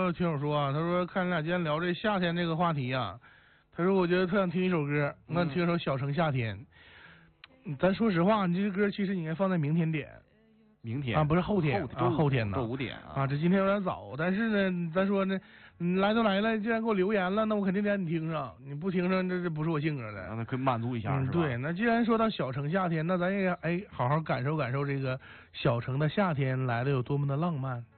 个听友说啊，他说看你俩今天聊这夏天这个话题呀，他说我觉得特想听一首歌，那听一首小城夏天。咱说实话，你这个歌其实你应该放在明天点。 明天啊，不是后天啊，后天呢， 周5点啊，这今天有点早，但是呢，咱说呢，你来都来了，既然给我留言了，那我肯定得让你听上，你不听上，这不是我性格的。 那可以满足一下，是吧？ 对，那既然说到小城夏天，那咱也好好感受感受这个小城的夏天来的有多么的浪漫。